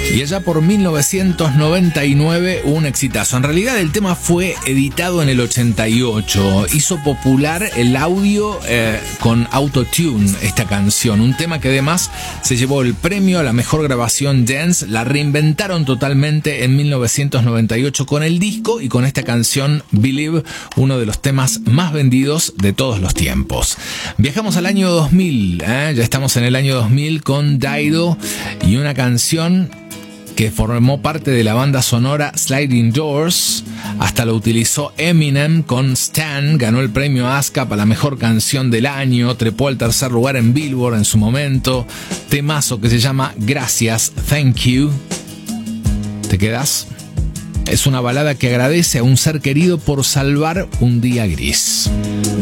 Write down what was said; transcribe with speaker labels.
Speaker 1: Y allá por 1999 un exitazo. En realidad el tema fue editado en el 88. Hizo popular el audio con autotune esta canción. Un tema que además se llevó el premio a la mejor grabación dance. La reinventaron totalmente en 1998 con el disco y con esta canción Believe, uno de los temas más vendidos de todos los tiempos. Viajamos al año 2000. Ya estamos en el año 2000 con Dido y una canción que formó parte de la banda sonora Sliding Doors. Hasta lo utilizó Eminem con Stan, ganó el premio ASCAP a la mejor canción del año, trepó al tercer lugar en Billboard en su momento. Temazo que se llama Gracias, Thank You. ¿Te quedas? Es una balada que agradece a un ser querido por salvar un día gris.